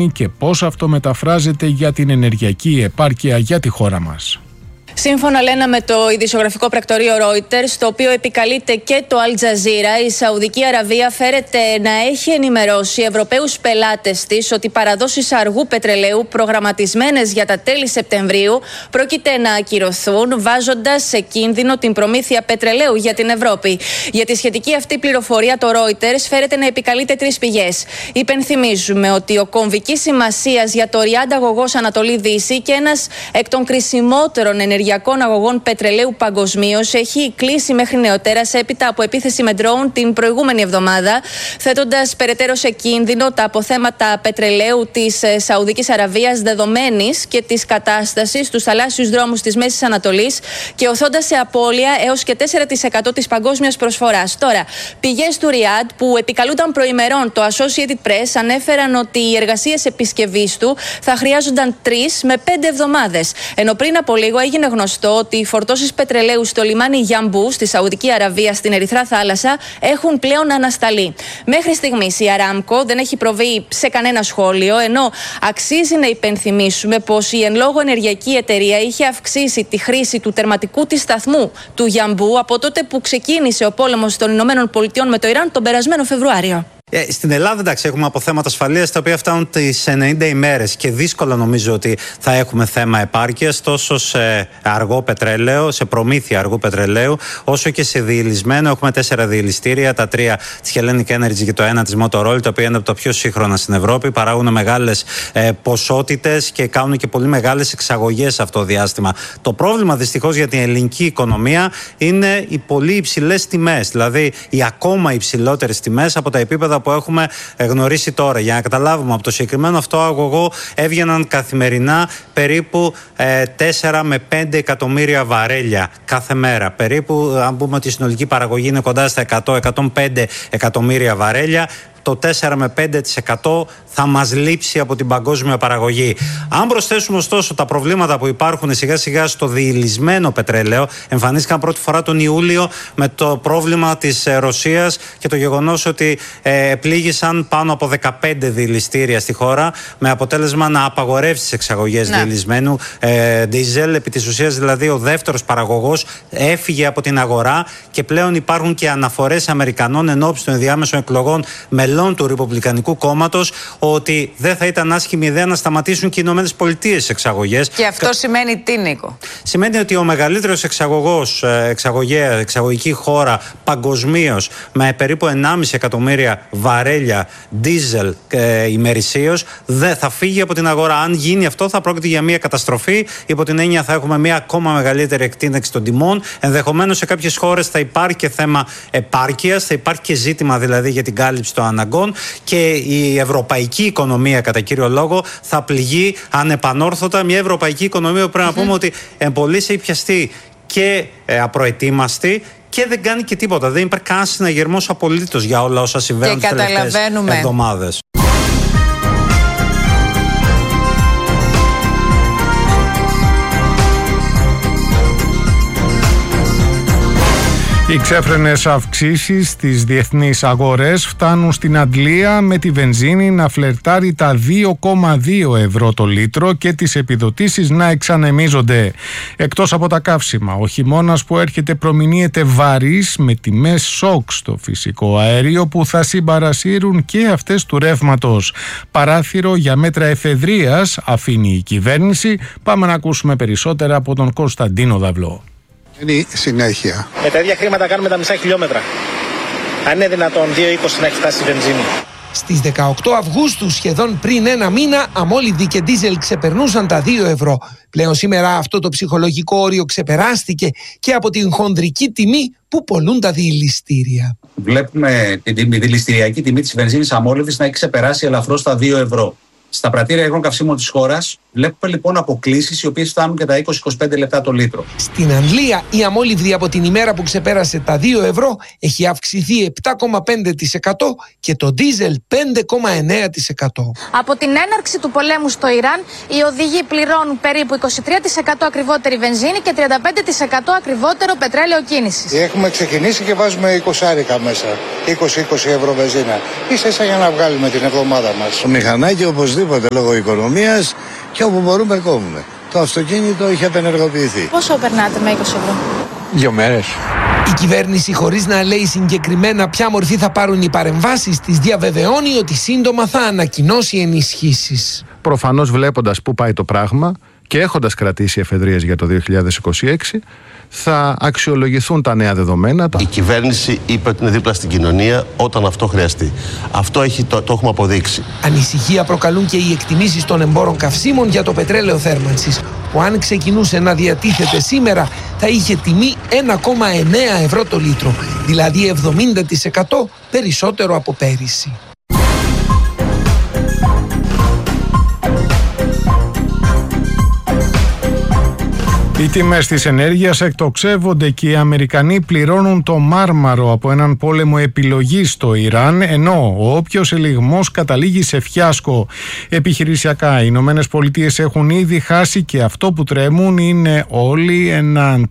σημαίνει και πώς αυτό μεταφράζεται για την ενεργειακή επάρκεια για τη χώρα μας. Σύμφωνα, λένε, με το ειδησιογραφικό πρακτορείο Reuters, το οποίο επικαλείται και το Al Jazeera, η Σαουδική Αραβία φέρεται να έχει ενημερώσει Ευρωπαίους πελάτες της ότι παραδόσεις αργού πετρελαίου προγραμματισμένες για τα τέλη Σεπτεμβρίου πρόκειται να ακυρωθούν, βάζοντας σε κίνδυνο την προμήθεια πετρελαίου για την Ευρώπη. Για τη σχετική αυτή πληροφορία, το Reuters φέρεται να επικαλείται 3 πηγές. Υπενθυμίζουμε ότι ο κομβικής σημασίας για το Ριάντ αγωγός Ανατολή-Δύση και ένας εκ των κρισιμότερων ενεργειακών αγωγών πετρελαίου παγκοσμίως έχει κλείσει μέχρι νεοτέρας έπειτα από επίθεση με ντρόουν την προηγούμενη εβδομάδα, θέτοντας περαιτέρω σε κίνδυνο τα αποθέματα πετρελαίου της Σαουδικής Αραβίας δεδομένης και της κατάστασης στους θαλάσσιους δρόμους της Μέσης Ανατολής και οθώντας σε απώλεια έως και 4% της παγκόσμιας προσφοράς. Τώρα, πηγές του Ριάντ που επικαλούνταν προημερών το Associated Press ανέφεραν ότι οι εργασίες επισκευής του θα χρειάζονταν 3 με 5 εβδομάδες. Ενώ πριν από λίγο έγινε γνωστό ότι οι φορτώσεις πετρελαίου στο λιμάνι Γιαμπού στη Σαουδική Αραβία στην Ερυθρά Θάλασσα έχουν πλέον ανασταλεί. Μέχρι στιγμής η Αράμκο δεν έχει προβεί σε κανένα σχόλιο, ενώ αξίζει να υπενθυμίσουμε πως η εν λόγω ενεργειακή εταιρεία είχε αυξήσει τη χρήση του τερματικού της σταθμού του Γιαμπού από τότε που ξεκίνησε ο πόλεμος των Ηνωμένων Πολιτειών με το Ιράν τον περασμένο Φεβρουάριο. Στην Ελλάδα, εντάξει, έχουμε αποθέματα ασφαλείας τα οποία φτάνουν τις 90 ημέρες και δύσκολα νομίζω ότι θα έχουμε θέμα επάρκειας τόσο σε αργό πετρέλαιο, σε προμήθεια αργού πετρελαίου, όσο και σε διηλυσμένο. Έχουμε 4 διηλιστήρια, τα 3 της Hellenic Energy και το 1 της Motorola, τα οποία είναι από τα πιο σύγχρονα στην Ευρώπη. Παράγουν μεγάλες ποσότητες και κάνουν και πολύ μεγάλες εξαγωγές αυτό το διάστημα. Το πρόβλημα δυστυχώς για την ελληνική οικονομία είναι οι πολύ υψηλές τιμές, δηλαδή οι ακόμα υψηλότερες τιμές από τα επίπεδα που έχουμε γνωρίσει τώρα. Για να καταλάβουμε, από το συγκεκριμένο αυτό αγωγό έβγαιναν καθημερινά περίπου 4 με 5 εκατομμύρια βαρέλια κάθε μέρα. Περίπου, αν πούμε ότι η συνολική παραγωγή είναι κοντά στα 100-105 εκατομμύρια βαρέλια, το 4 με 5% θα μας λείψει από την παγκόσμια παραγωγή. Αν προσθέσουμε ωστόσο τα προβλήματα που υπάρχουν σιγά σιγά στο διηλυσμένο πετρέλαιο, εμφανίστηκαν πρώτη φορά τον Ιούλιο με το πρόβλημα της Ρωσίας και το γεγονός ότι πλήγησαν πάνω από 15 διηλιστήρια στη χώρα, με αποτέλεσμα να απαγορεύσει τις εξαγωγές διηλυσμένου ντίζελ. Επί της ουσίας δηλαδή ο δεύτερος παραγωγός έφυγε από την αγορά και πλέον υπάρχουν και αναφορές Αμερικανών ενόψει των ενδιάμεσων εκλογών μελών του Ρεπουμπλικανικού Κόμματος ότι δεν θα ήταν άσχημη ιδέα να σταματήσουν και οι Ηνωμένες Πολιτείες εξαγωγές. Και αυτό σημαίνει τι, Νίκο? Σημαίνει ότι ο μεγαλύτερος εξαγωγική χώρα παγκοσμίως, με περίπου 1,5 εκατομμύρια βαρέλια ντίζελ ημερησίως, δεν θα φύγει από την αγορά. Αν γίνει αυτό, θα πρόκειται για μια καταστροφή. Υπό την έννοια θα έχουμε μια ακόμα μεγαλύτερη εκτείναξη των τιμών. Ενδεχομένως σε κάποιες χώρες θα υπάρχει και θέμα επάρκειας, θα υπάρχει και ζήτημα δηλαδή για την κάλυψη των αναγκών και η ευρωπαϊκή οικονομία κατά κύριο λόγο θα πληγεί ανεπανόρθωτα. Μια ευρωπαϊκή οικονομία που πρέπει να πούμε ότι πολύ έχει πιαστεί και απροετοίμαστη και δεν κάνει και τίποτα. Δεν υπάρχει κανένα συναγερμός απολύτως για όλα όσα συμβαίνουν τις τελευταίες εβδομάδες. Οι ξέφρενες αυξήσεις στις διεθνείς αγορές φτάνουν στην Αγγλία με τη βενζίνη να φλερτάρει τα 2,2 ευρώ το λίτρο και τις επιδοτήσεις να εξανεμίζονται. Εκτός από τα καύσιμα, ο χειμώνας που έρχεται προμηνύεται βαρύς με τιμές σοκ στο φυσικό αέριο που θα συμπαρασύρουν και αυτές του ρεύματος. Παράθυρο για μέτρα εφεδρείας αφήνει η κυβέρνηση. Πάμε να ακούσουμε περισσότερα από τον Κωνσταντίνο Δαυλό. Είναι συνέχεια. Με τα ίδια χρήματα κάνουμε τα μισά χιλιόμετρα. Αν είναι δυνατόν 2,20 να έχει φτάσει η βενζίνη. Στις 18 Αυγούστου, σχεδόν πριν ένα μήνα, αμόλυδη και ντίζελ ξεπερνούσαν τα 2 ευρώ. Πλέον σήμερα αυτό το ψυχολογικό όριο ξεπεράστηκε και από την χονδρική τιμή που πωλούν τα διηλιστήρια. Βλέπουμε τη δηληστηριακή τιμή της βενζίνης αμόλυδης να έχει ξεπεράσει ελαφρώς τα 2 ευρώ. Στα πρατήρια υγρών καυσίμων της χώρας Βλέπουμε λοιπόν αποκλίσεις οι οποίες φτάνουν και τα 20-25 λεπτά το λίτρο. Στην Αγγλία η αμόλυβδη από την ημέρα που ξεπέρασε τα 2 ευρώ έχει αυξηθεί 7,5% και το ντίζελ 5,9%. Από την έναρξη του πολέμου στο Ιράν, οι οδηγοί πληρώνουν περίπου 23% ακριβότερη βενζίνη και 35% ακριβότερο πετρέλαιο κίνησης. Έχουμε ξεκινήσει και βάζουμε 20 άρικα μέσα, 20 ευρώ βενζίνα. Ίσα για να βγάλουμε την εβδομάδα μας. Το μηχανάκι οπωσδήποτε λόγω οικονομίας και όπου μπορούμε κόβουμε. Το αυτοκίνητο είχε απενεργοποιηθεί. Πόσο περνάτε με 20 ευρώ? 2 μέρες. Η κυβέρνηση, χωρίς να λέει συγκεκριμένα ποια μορφή θα πάρουν οι παρεμβάσεις της, διαβεβαιώνει ότι σύντομα θα ανακοινώσει ενισχύσεις. Προφανώς βλέποντας πού πάει το πράγμα και έχοντας κρατήσει εφεδρείες για το 2026, θα αξιολογηθούν τα νέα δεδομένα. Η κυβέρνηση είπε ότι είναι δίπλα στην κοινωνία όταν αυτό χρειαστεί. Αυτό το έχουμε αποδείξει. Ανησυχία προκαλούν και οι εκτιμήσεις των εμπόρων καυσίμων για το πετρέλαιο θέρμανσης, που αν ξεκινούσε να διατίθεται σήμερα θα είχε τιμή 1,9 ευρώ το λίτρο, δηλαδή 70% περισσότερο από πέρυσι. Οι τιμές της ενέργειας εκτοξεύονται και οι Αμερικανοί πληρώνουν το μάρμαρο από έναν πόλεμο επιλογής στο Ιράν, ενώ ο όποιος ελιγμός καταλήγει σε φιάσκο. Επιχειρησιακά, οι Ηνωμένες Πολιτείες έχουν ήδη χάσει και αυτό που τρέμουν είναι όλοι ένα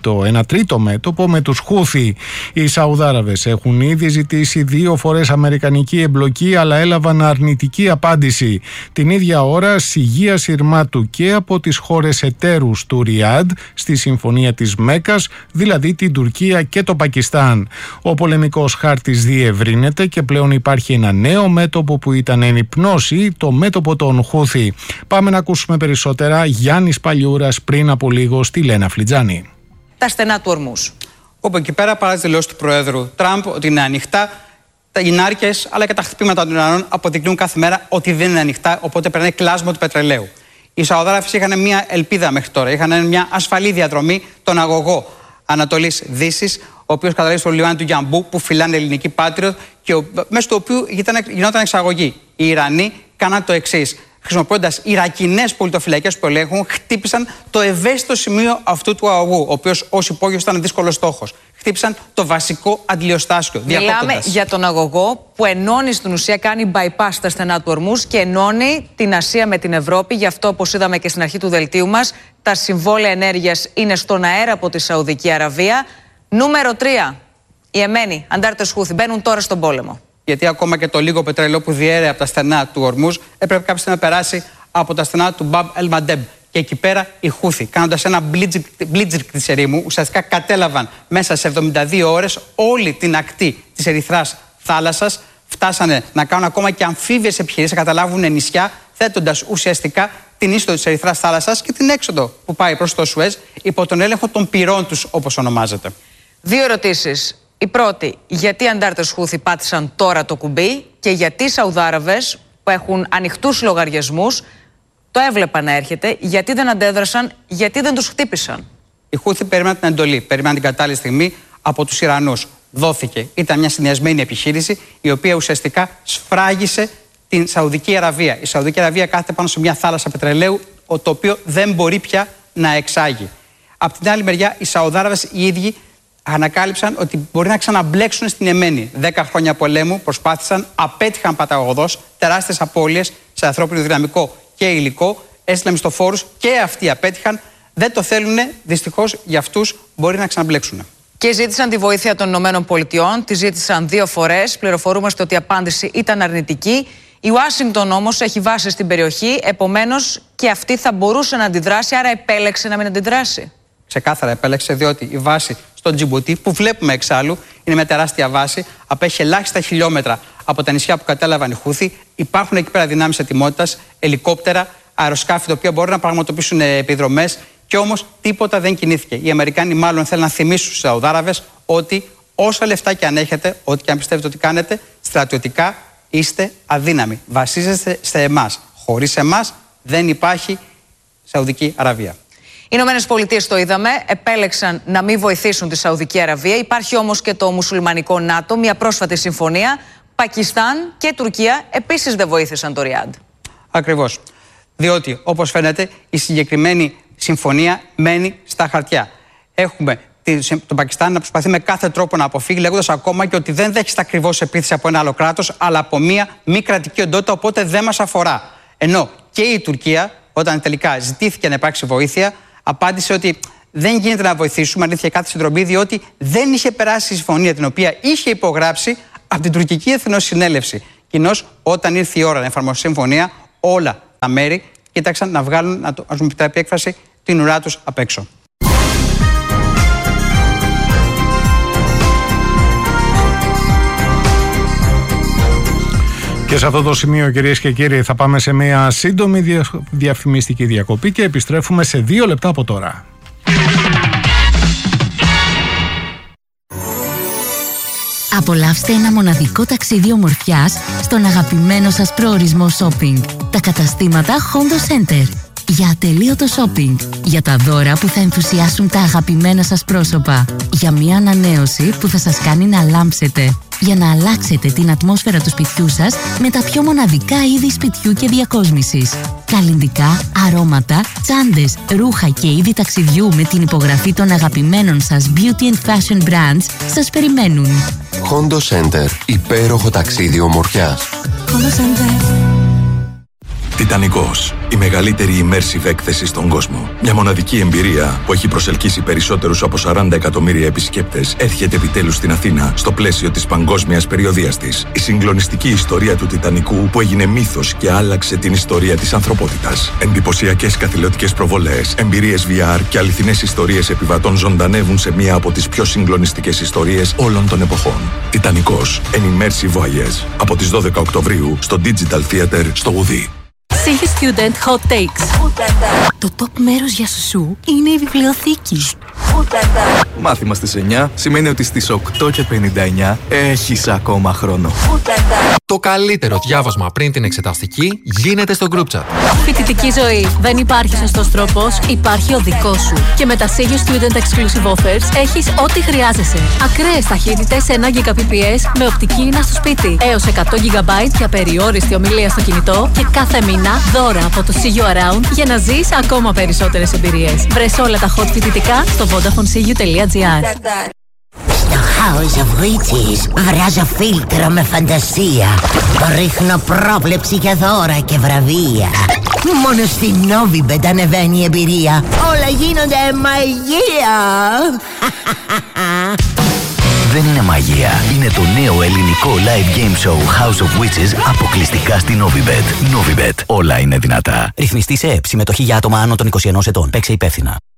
τρίτο μέτωπο με τους Χούθι. Οι Σαουδάραβες έχουν ήδη ζητήσει 2 φορές αμερικανική εμπλοκή, αλλά έλαβαν αρνητική απάντηση. Την ίδια ώρα, σιγεία σειρμάτου και από τις χώρες εταίρους του Ριάντ στη συμφωνία της Μέκας, δηλαδή την Τουρκία και το Πακιστάν. Ο πολεμικός χάρτης διευρύνεται και πλέον υπάρχει ένα νέο μέτωπο που ήταν εν υπνώση, το μέτωπο των Χούθι. Πάμε να ακούσουμε περισσότερα. Γιάννης Παλιούρας πριν από λίγο στη Λένα Φλιτζάνη. Τα στενά του Ορμούς. Όπου εκεί πέρα, παρά τις δηλώσεις του Προέδρου Τραμπ ότι είναι ανοιχτά, τα γυνάρκες αλλά και τα χτυπήματα των Ιρανών αποδεικνύουν κάθε μέρα ότι δεν είναι ανοιχτά, οπότε περνάει κλάσμα του πετρελαίου. Οι Σαουδάραβες είχαν μια ελπίδα μέχρι τώρα. Είχαν μια ασφαλή διαδρομή, τον αγωγό Ανατολής-Δύσης, ο οποίος καταλήγει στο λιμάνι του Γιαμπού, που φυλάνε ελληνική Patriot και μέσω του οποίου γινόταν εξαγωγή. Οι Ιρανοί κάναν το εξής. Χρησιμοποιώντας Ιρακινές πολιτοφυλακές που ελέγχουν, χτύπησαν το ευαίσθητο σημείο αυτού του αγωγού, ο οποίος ως υπόγειος ήταν δύσκολος στόχος. Χτύπησαν το βασικό αντιλιοστάσιο. Μιλάμε για τον αγωγό που ενώνει στην ουσία, κάνει bypass στα στενά του Ορμούς και ενώνει την Ασία με την Ευρώπη. Γι' αυτό, όπως είδαμε και στην αρχή του δελτίου μας, τα συμβόλαια ενέργειας είναι στον αέρα από τη Σαουδική Αραβία. Νούμερο 3. Οι Εμένοι, αντάρτες Χούθι, μπαίνουν τώρα στον πόλεμο. Γιατί ακόμα και το λίγο πετρέλαιο που διέρεε από τα στενά του Ορμούς έπρεπε κάποια στιγμή να περάσει από τα στενά του Μπαμπ Ελ Μαντέμ. Και εκεί πέρα οι Χούθι, κάνοντας ένα μπλίτζικ της ερήμου, ουσιαστικά κατέλαβαν μέσα σε 72 ώρες όλη την ακτή της Ερυθράς θάλασσας. Φτάσανε να κάνουν ακόμα και αμφίβιες επιχειρήσεις, να καταλάβουν νησιά, θέτοντας ουσιαστικά την είσοδο της Ερυθράς θάλασσας και την έξοδο που πάει προς το Σουέζ υπό τον έλεγχο των πυρών τους, όπως ονομάζεται. 2 ερωτήσεις. Η πρώτη, γιατί οι αντάρτες Χούθι πάτησαν τώρα το κουμπί και γιατί οι Σαουδάραβες που έχουν ανοιχτούς λογαριασμούς το έβλεπαν να έρχεται, γιατί δεν αντέδρασαν, γιατί δεν τους χτύπησαν. Οι Χούθι περίμεναν την εντολή, περίμεναν την κατάλληλη στιγμή από τους Ιρανούς. Δόθηκε. Ήταν μια συνδυασμένη επιχείρηση η οποία ουσιαστικά σφράγισε την Σαουδική Αραβία. Η Σαουδική Αραβία κάθεται πάνω σε μια θάλασσα πετρελαίου, το οποίο δεν μπορεί πια να εξάγει. Απ' την άλλη μεριά, οι Σαουδάραβες οι ίδιοι ανακάλυψαν ότι μπορεί να ξαναμπλέξουν στην Εμένη. 10 χρόνια πολέμου προσπάθησαν, απέτυχαν παταγωγός, τεράστιες απώλειες σε ανθρώπινο δυναμικό και υλικό, έστειλαν μισθοφόρους και αυτοί απέτυχαν. Δεν το θέλουν, δυστυχώς για αυτούς μπορεί να ξαναμπλέξουν. Και ζήτησαν τη βοήθεια των ΗΠΑ, τη ζήτησαν 2 φορές. Πληροφορούμαστε ότι η απάντηση ήταν αρνητική. Η Ουάσιγκτον όμως έχει βάση στην περιοχή, επομένως και αυτή θα μπορούσε να αντιδράσει, άρα επέλεξε να μην αντιδράσει. Ξεκάθαρα επέλεξε, διότι η βάση στο Τζιμπουτί, που βλέπουμε εξάλλου, είναι μια τεράστια βάση, απέχει ελάχιστα χιλιόμετρα από τα νησιά που κατέλαβαν οι Χούθι. Υπάρχουν εκεί πέρα δυνάμεις ετοιμότητας, ελικόπτερα, αεροσκάφη τα οποία μπορούν να πραγματοποιήσουν επιδρομές, και όμως τίποτα δεν κινήθηκε. Οι Αμερικάνοι μάλλον θέλουν να θυμίσουν στους Σαουδάραβες ότι όσα λεφτά και αν έχετε, ό,τι και αν πιστεύετε ότι κάνετε, στρατιωτικά είστε αδύναμοι. Βασίζεστε σε εμάς. Χωρίς εμάς δεν υπάρχει Σαουδική Αραβία. Οι Ηνωμένες Πολιτείες, το είδαμε, επέλεξαν να μην βοηθήσουν τη Σαουδική Αραβία. Υπάρχει όμως και το μουσουλμανικό ΝΑΤΟ, μια πρόσφατη συμφωνία. Πακιστάν και Τουρκία επίσης δεν βοήθησαν το Ριάντ. Ακριβώς. Διότι, όπως φαίνεται, η συγκεκριμένη συμφωνία μένει στα χαρτιά. Έχουμε το Πακιστάν να προσπαθεί με κάθε τρόπο να αποφύγει, λέγοντας ακόμα και ότι δεν δέχεται ακριβώς επίθεση από ένα άλλο κράτος, αλλά από μία μη κρατική οντότητα, οπότε δεν μας αφορά. Ενώ και η Τουρκία, όταν τελικά ζητήθηκε να υπάρξει βοήθεια, απάντησε ότι δεν γίνεται να βοηθήσουμε, αλήθεια κάθε συντροπή, διότι δεν είχε περάσει η συμφωνία την οποία είχε υπογράψει από την τουρκική εθνοσυνέλευση. Κοινώς, όταν ήρθε η ώρα να εφαρμοστεί η συμφωνία, όλα τα μέρη κοίταξαν να βγάλουν, ας μου επιτρέπει η έκφραση, την ουρά τους απ' έξω. Και σε αυτό το σημείο, κυρίες και κύριοι, θα πάμε σε μια σύντομη διαφημιστική διακοπή και επιστρέφουμε σε 2 λεπτά από τώρα. Απολαύστε ένα μοναδικό ταξίδι ομορφιάς στον αγαπημένο σας προορισμό shopping. Τα καταστήματα Hondo Center. Για ατελείωτο shopping. Για τα δώρα που θα ενθουσιάσουν τα αγαπημένα σας πρόσωπα. Για μια ανανέωση που θα σας κάνει να λάμψετε. Για να αλλάξετε την ατμόσφαιρα του σπιτιού σας με τα πιο μοναδικά είδη σπιτιού και διακόσμησης. Καλλυντικά, αρώματα, τσάντες, ρούχα και είδη ταξιδιού με την υπογραφή των αγαπημένων σας beauty and fashion brands σας περιμένουν. Hondo Center. Υπέροχο ταξίδι ομορφιάς. Hondo Center. Τιτανικός. Η μεγαλύτερη immersive έκθεση στον κόσμο. Μια μοναδική εμπειρία που έχει προσελκύσει περισσότερους από 40 εκατομμύρια επισκέπτες έρχεται επιτέλους στην Αθήνα στο πλαίσιο της παγκόσμιας περιοδείας της. Η συγκλονιστική ιστορία του Τιτανικού που έγινε μύθος και άλλαξε την ιστορία της ανθρωπότητας. Εντυπωσιακές καθηλωτικές προβολές, εμπειρίες VR και αληθινές ιστορίες επιβατών ζωντανεύουν σε μία από τις πιο συγκλονιστικές ιστορίες όλων των εποχών. Τιτανικός. An immersive voyage. Από τις 12 Οκτωβρίου στο Digital Theater στο Γουδί. Σύγχυ Student Hot Takes. Το top μέρος για σου είναι η βιβλιοθήκη. Μάθημα στις 9 σημαίνει ότι στις 8:59 έχεις ακόμα χρόνο. Το καλύτερο διάβασμα πριν την εξεταστική γίνεται στο group chat. Φοιτητική ζωή. Δεν υπάρχει σωστός τρόπος, υπάρχει ο δικός σου. Και με τα Σύγχυ Student Exclusive Offers έχεις ό,τι χρειάζεσαι. Ακραίες ταχύτητες 1 Gbps με οπτική ίνα στο σπίτι. Έως 100 GB για περιόριστη ομιλία στο κινητό και κάθε μήνα δώρα από το See You Around για να ζεις ακόμα περισσότερες εμπειρίες. Βρες όλα τα hot φοιτητικά στο VodafoneCU.gr. Στο House of Witches βράζω φίλτρο με φαντασία. Ρίχνω πρόβλεψη για δώρα και βραβεία. Μόνο στην Novibet ανεβαίνει η εμπειρία. Όλα γίνονται μαγεία. Δεν είναι μαγεία. Είναι το νέο ελληνικό live game show House of Witches αποκλειστικά στην Novibet. Novibet. Όλα είναι δυνατά. Ρυθμιστή σε ΕΕΠ. Συμμετοχή για άτομα άνω των 21 ετών. Παίξε υπεύθυνα.